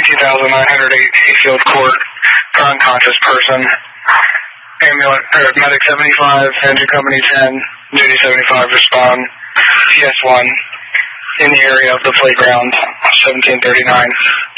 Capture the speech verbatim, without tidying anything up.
two thousand nine hundred eight Hayfield Court for unconscious person. Ambulance, or medic seventy-five, engine company ten, duty seventy-five, respond. P S one, in the area of the playground, seventeen thirty-nine.